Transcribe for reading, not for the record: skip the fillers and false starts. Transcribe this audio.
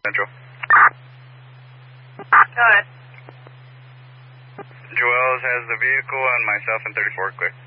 Central. Go ahead. Joel's has the vehicle and myself and 34 clear.